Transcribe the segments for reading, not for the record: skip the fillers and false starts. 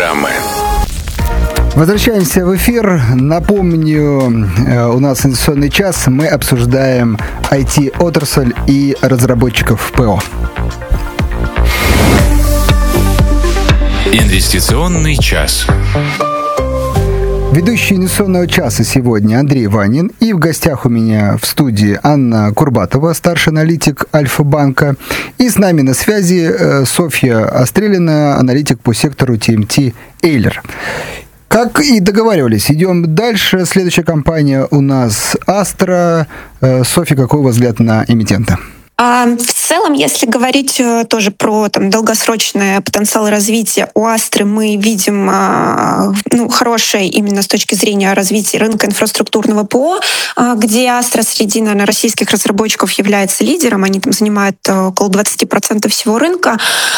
программы. Возвращаемся в эфир. Напомню, у нас инвестиционный час. Мы обсуждаем IT-отрасль и разработчиков ПО. Инвестиционный час. Ведущий инвестиционного часа сегодня Андрей Ванин. И в гостях у меня в студии Анна Курбатова, старший аналитик Альфа-банка. И с нами на связи Софья Острелина, аналитик по сектору TMT Эйлер. Как и договаривались, идем дальше. Следующая компания у нас Astra. Софья, какой у вас взгляд на эмитента? В целом, если говорить тоже про долгосрочный потенциал развития, у Астры мы видим хорошее именно с точки зрения развития рынка инфраструктурного ПО, где Астра среди, наверное, российских разработчиков является лидером. Они там занимают около 20% всего рынка.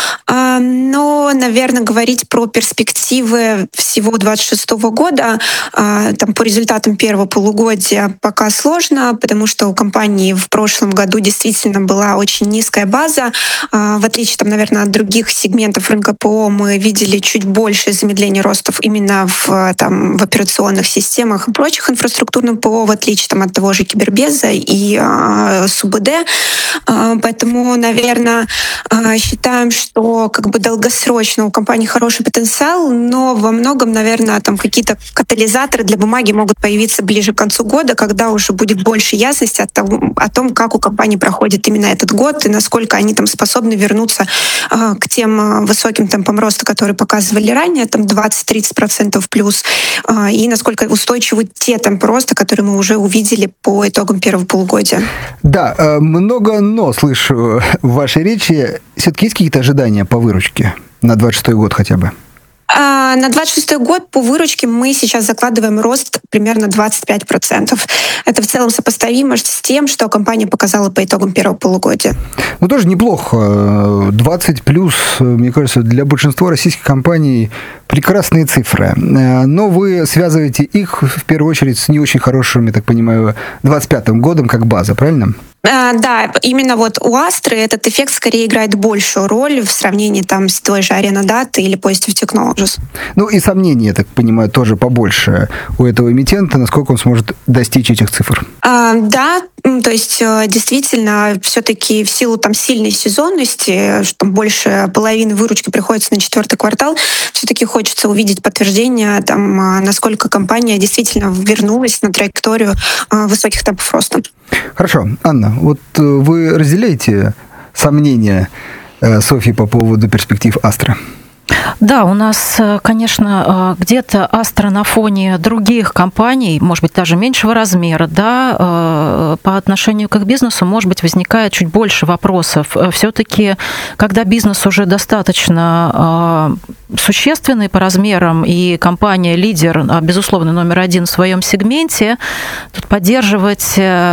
Но, наверное, говорить про перспективы всего 2026 года по результатам первого полугодия пока сложно, потому что у компании в прошлом году действительно была очень низкая база. В отличие, наверное, от других сегментов рынка ПО, мы видели чуть больше замедления ростов именно в операционных системах и прочих инфраструктурных ПО, в отличие от того же Кибербеза и СУБД. Поэтому, наверное, считаем, что долгосрочно у компании хороший потенциал, но во многом, наверное, какие-то катализаторы для бумаги могут появиться ближе к концу года, когда уже будет больше ясности о том, как у компании проходит именно этот год и насколько они способны вернуться к тем высоким темпам роста, которые показывали ранее, 20-30% плюс, и насколько устойчивы те темпы роста, которые мы уже увидели по итогам первого полугодия. Да, много «но» слышу в вашей речи. Все-таки есть какие-то ожидания по выручке на 26-й год хотя бы? На 26-й год по выручке мы сейчас закладываем рост примерно 25%. Это в целом сопоставимо с тем, что компания показала по итогам первого полугодия. Тоже неплохо. 20 плюс, мне кажется, для большинства российских компаний прекрасные цифры. Но вы связываете их в первую очередь с не очень хорошим, я так понимаю, 25-м годом как база, правильно? Да, именно у Астры этот эффект скорее играет большую роль в сравнении с той же Arena Data или Positive Technologies. И сомнений, я так понимаю, тоже побольше у этого эмитента, насколько он сможет достичь этих цифр. Да, то есть действительно все-таки в силу сильной сезонности, что больше половины выручки приходится на 4-й квартал, все-таки хочется увидеть подтверждение, насколько компания действительно вернулась на траекторию высоких темпов роста. Хорошо. Анна, вы разделяете сомнения Софьи по поводу перспектив Астры? Да, у нас, конечно, где-то Астра на фоне других компаний, может быть, даже меньшего размера, да, по отношению к их бизнесу, может быть, возникает чуть больше вопросов. Все-таки, когда бизнес уже достаточно существенный по размерам, и компания лидер, безусловно, номер один в своем сегменте, тут поддерживать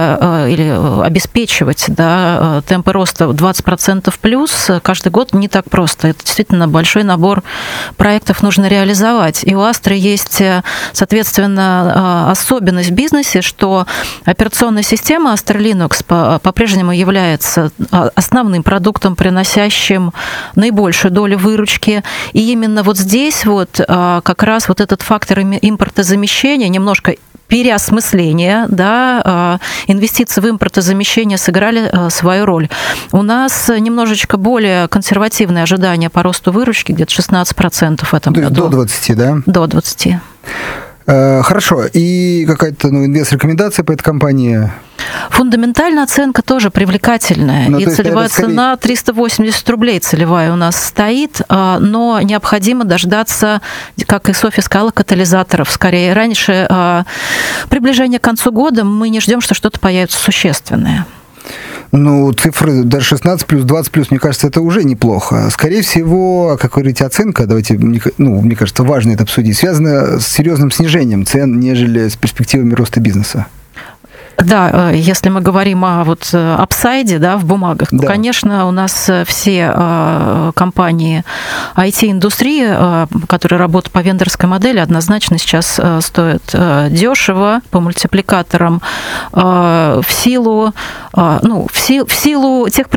или обеспечивать, да, темпы роста 20% плюс каждый год не так просто. Это действительно большой набор проектов нужно реализовать. И у Астры есть, соответственно, особенность в бизнесе, что операционная система Astra Linux по-прежнему является основным продуктом, приносящим наибольшую долю выручки. И именно здесь как раз этот фактор импортозамещения, немножко переосмысление, да, инвестиции в импортозамещение сыграли свою роль. У нас немножечко более консервативные ожидания по росту выручки, где-то 16% в этом году. До 20, да? До 20. Хорошо. И какая-то инвест-рекомендация по этой компании? Фундаментальная оценка тоже привлекательная. И целевая цена 380 рублей целевая у нас стоит, но необходимо дождаться, как и Софья сказала, катализаторов. Скорее, раньше приближение к концу года мы не ждем, что что-то появится существенное. Цифры даже 16 плюс, 20 плюс, мне кажется, это уже неплохо. Скорее всего, как вы говорите, оценка, давайте, мне кажется, важно это обсудить, связана с серьезным снижением цен, нежели с перспективами роста бизнеса. Да, если мы говорим о апсайде, да, в бумагах, то, конечно, у нас все компании IT-индустрии, которые работают по вендорской модели, однозначно сейчас стоят дешево по мультипликаторам в силу тех